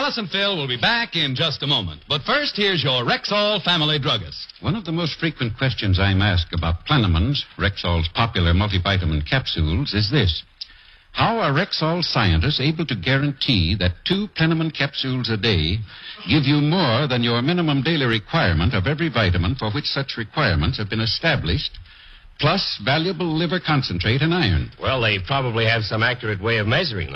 Alice and Phil will be back in just a moment. But first, here's your Rexall family druggist. One of the most frequent questions I'm asked about Plenamons, Rexall's popular multivitamin capsules, is this. How are Rexall scientists able to guarantee that 2 Plenamon capsules a day give you more than your minimum daily requirement of every vitamin for which such requirements have been established, plus valuable liver concentrate and iron? Well, they probably have some accurate way of measuring them.